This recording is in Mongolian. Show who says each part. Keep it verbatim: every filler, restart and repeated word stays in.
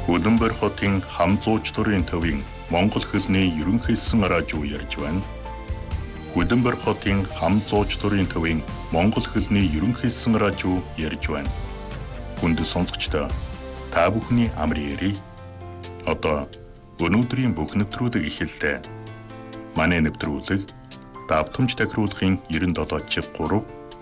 Speaker 1: Улаанбаатар хотын хам зууч дурын төвийн Монгол хэлний ерөнхийсэн радио ярьж байна. Улаанбаатар хотын хам зууч дурын төвийн Монгол хэлний ерөнхийсэн радио ярьж байна. Хүнд сонсогчдоо та бүхний амрын яриг. Одоо өнөөдрийн бүх нэвтрүүлэг эхэллээ. Манай нэвтрүүлэг давтамж тахируулахын девяносто семь три